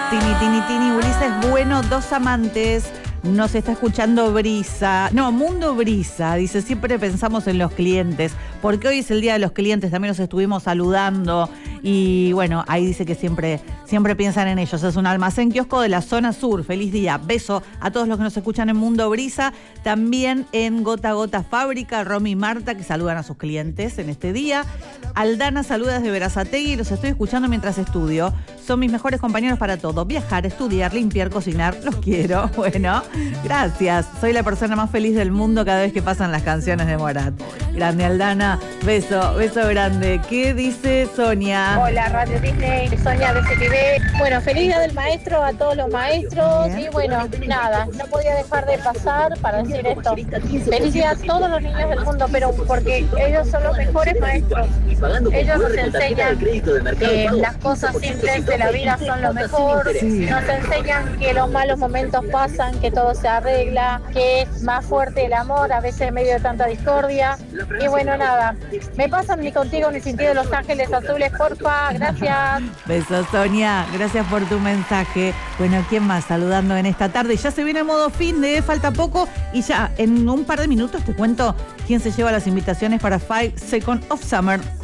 Tini, Ulises Bueno, dos amantes. Nos está escuchando Brisa. No, Mundo Brisa. Dice, siempre pensamos en los clientes. Porque hoy es el Día de los Clientes. También nos estuvimos saludando. Y bueno, ahí dice que siempre piensan en ellos. Es un almacén kiosco de la zona sur. Feliz día. Beso a todos los que nos escuchan en Mundo Brisa. También en Gota a Gota Fábrica, Romy y Marta, que saludan a sus clientes en este día. Aldana saluda desde Berazategui. Los estoy escuchando mientras estudio. Son mis mejores compañeros para todo. Viajar, estudiar, limpiar, cocinar. Los quiero. Bueno, gracias. Soy la persona más feliz del mundo cada vez que pasan las canciones de Morat. Grande, Aldana. Beso grande. ¿Qué dice Sonia? Hola, Radio Disney. Sonia de CTV. Bueno, feliz día del maestro a todos los maestros. Bien. Y bueno, nada, no podía dejar de pasar para decir esto. Feliz día a todos los niños del mundo, pero porque ellos son los mejores maestros. Ellos nos enseñan que las cosas simples de la vida son lo mejor. Sí. Nos enseñan que los malos momentos pasan, que todo se arregla, que es más fuerte el amor, a veces en medio de tanta discordia. Y bueno, nada, me pasan ni contigo ni sin ti de Los Ángeles Azules, porfa, gracias. Besos, Sonia, gracias por tu mensaje. Bueno, ¿quién más saludando en esta tarde? Ya se viene el modo fin de falta poco y ya en un par de minutos te cuento quién se lleva las invitaciones para 5 Seconds of Summer.